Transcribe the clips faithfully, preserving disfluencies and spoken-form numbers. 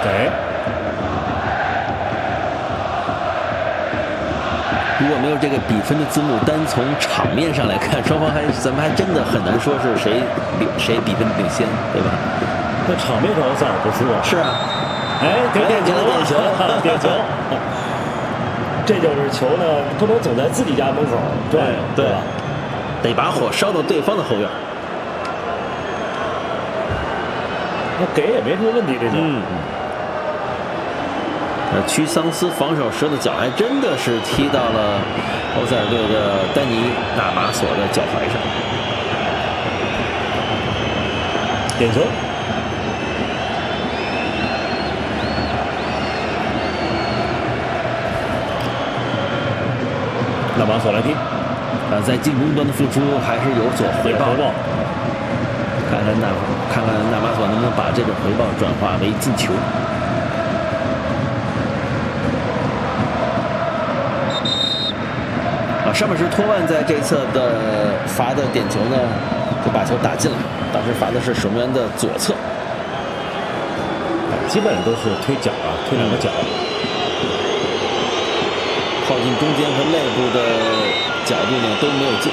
哎， 如果没有这个比分的字幕，单从场面上来看，双方还咱们还真的很难说是谁领谁比分领先，对吧？ 那场面上奥塞尔不输啊。 是啊， 哎，给点球， 点球， 点球。这就是球呢，不能总在自己家门口转悠， 对吧？ 得把火烧到对方的后院。 那给也没什么问题，这球。 嗯。呃，屈桑斯防守时的脚还真的是踢到了欧塞尔队的丹尼纳马索的脚踝上。 点球。纳马索来踢。 呃，在进攻端的付出还是有所回报。 回报。 看看纳看看纳马索能不能把这种回报转化为进球。啊，上半时托万在这侧的罚的点球呢，就把球打进了。当时罚的是守门员的左侧， 基本上都是推脚啊，推两个脚， 靠近中间和内部的角度呢都没有进。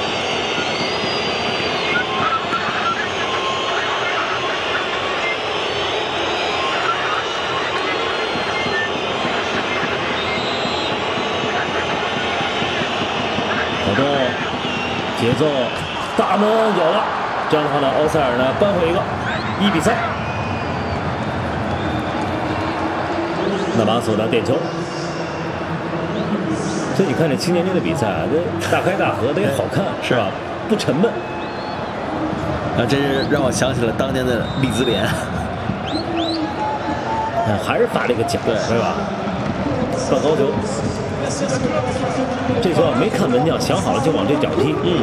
跑动，节奏，大门有了。这样的话呢，奥塞尔呢扳回一个一比三。纳马索的点球。所以你看这青年队的比赛啊，这大开大合的也好看，是吧？不沉闷。 啊，这是让我想起了当年的利兹联。 嗯，还是发了一个脚，对对吧？半高球。这球啊，没看门将，想好了就往这脚踢。嗯。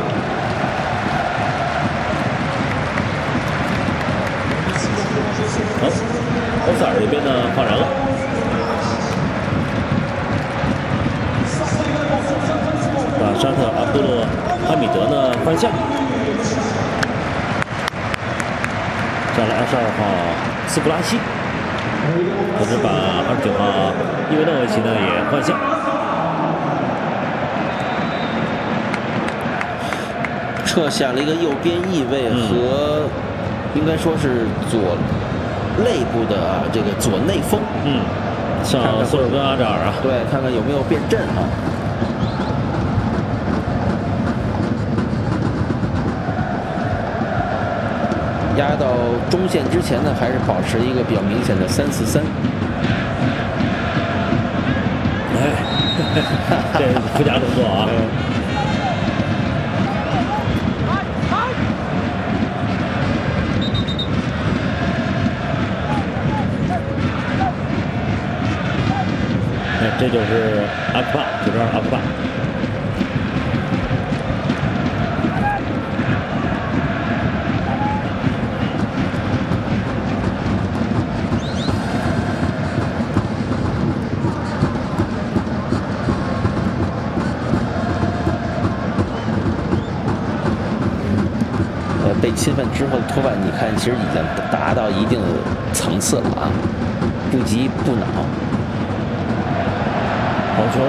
好，欧塞尔这边呢换人了。把沙特阿卜杜哈米德呢换下，上了二十二号斯库拉西，同时把二十九号伊维诺维奇呢也换下。 撤下了一个右边翼位和，应该说是左肋部的啊这个左内锋。 嗯，像索尔根阿扎尔啊， 对，看看有没有变阵啊。压到中线之前呢，还是保持一个比较明显的三四三。 哎，这附加动作啊。哎，这就是阿克巴，九十二阿克巴。 被侵犯之后，托万你看，其实已经达到一定层次了啊，不急不恼。 好球！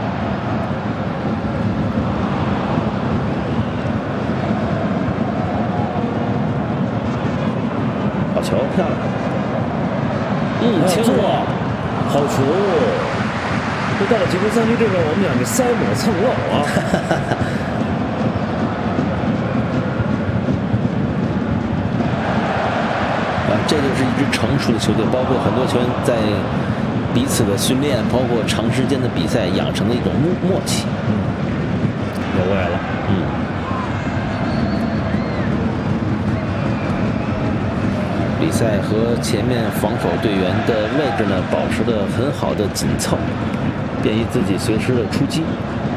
好球，漂亮！嗯， 清楚，好球！这到了季后赛这边，我们讲这塞抹蹭漏啊。 这就是一支成熟的球队，包括很多球员在彼此的训练，包括长时间的比赛养成的一种默默契。 嗯，有味了。 嗯。比赛和前面防守队员的位置呢，保持的很好的紧凑，便于自己随时的出击。